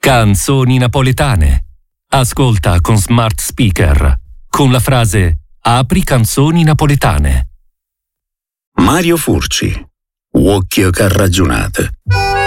Canzoni napoletane. Ascolta con smart speaker con la frase "Apri canzoni napoletane". Mario Furci, Uocchio che ha ragionate.